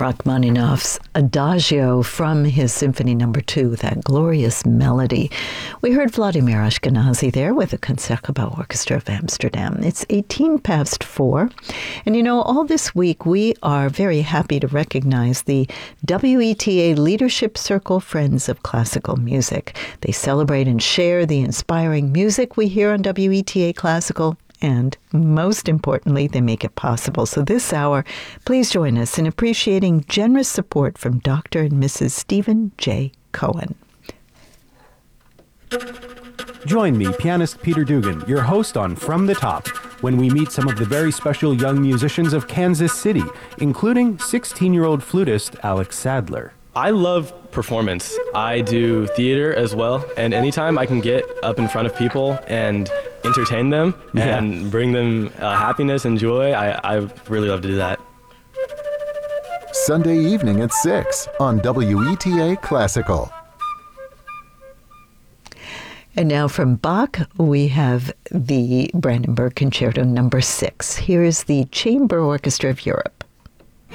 Rachmaninoff's Adagio from his Symphony No. 2, that glorious melody. We heard Vladimir Ashkenazy there with the Concertgebouw Orchestra of Amsterdam. It's 18 past 4. And you know, all this week we are very happy to recognize the WETA Leadership Circle Friends of Classical Music. They celebrate and share the inspiring music we hear on WETA Classical, and most importantly, they make it possible. So this hour, please join us in appreciating generous support from Dr. and Mrs. Stephen J. Cohen. Join me, pianist Peter Dugan, your host on From the Top, when we meet some of the very special young musicians of Kansas City, including 16-year-old flutist Alex Sadler. I love performance. I do theater as well, and anytime I can get up in front of people and entertain them and bring them happiness and joy, I really love to do that. Sunday evening at 6 on WETA Classical. And now from Bach, we have the Brandenburg Concerto No. 6. Here is the Chamber Orchestra of Europe.